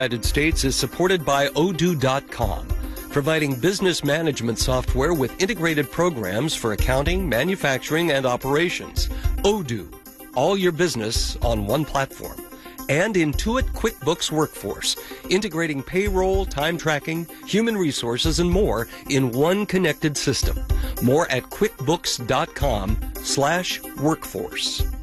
United States is supported by Odoo.com, providing business management software with integrated programs for accounting, manufacturing, and operations. Odoo, all your business on one platform. And Intuit QuickBooks Workforce, integrating payroll, time tracking, human resources, and more in one connected system. More at QuickBooks.com/workforce.